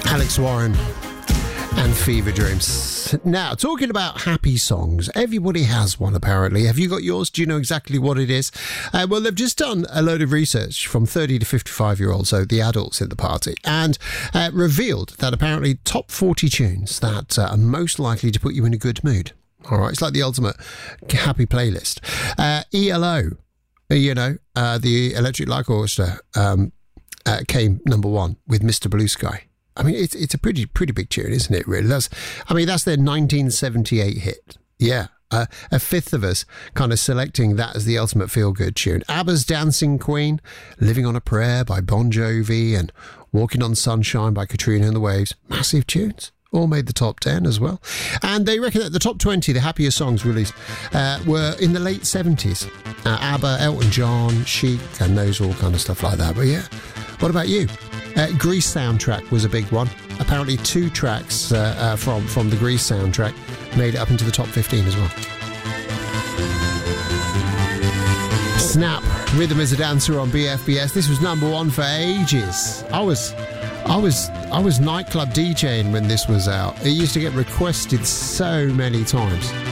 Alex Warren and Fever Dreams. Now, talking about happy songs, everybody has one apparently. Have you got yours? Do you know exactly what it is? Well, they've just done a load of research from 30 to 55-year-olds, so the adults in the party, and revealed that apparently top 40 tunes that are most likely to put you in a good mood. All right, it's like the ultimate happy playlist. ELO, the Electric Light Orchestra, came number one with Mr. Blue Sky. I mean, it's a pretty big tune, isn't it, really? That's their 1978 hit. Yeah. A fifth of us kind of selecting that as the ultimate feel-good tune. ABBA's Dancing Queen, Living on a Prayer by Bon Jovi, and Walking on Sunshine by Katrina and the Waves. Massive tunes. All made the top 10 as well. And they reckon that the top 20, the happier songs released, were in the late 70s. ABBA, Elton John, Chic, and those all kind of stuff like that. But yeah, what about you? Grease soundtrack was a big one. Apparently 2 tracks from the Grease soundtrack made it up into the top 15 as well. Snap, Rhythm as a Dancer on BFBS. This was number 1 for ages. I was nightclub DJing when this was out. It used to get requested so many times.